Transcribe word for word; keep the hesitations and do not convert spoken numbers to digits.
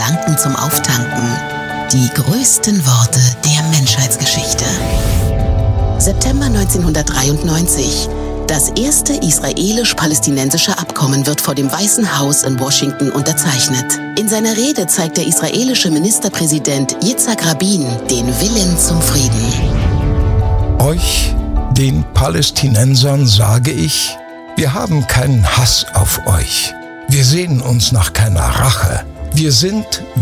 Gedanken zum Auftanken. Die größten Worte der Menschheitsgeschichte. September neunzehnhundertdreiundneunzig. Das erste israelisch-palästinensische Abkommen wird vor dem Weißen Haus in Washington unterzeichnet. In seiner Rede zeigt der israelische Ministerpräsident Yitzhak Rabin den Willen zum Frieden. Euch, den Palästinensern, sage ich, wir haben keinen Hass auf euch. Wir sehnen uns nach keiner Rache. Wir sind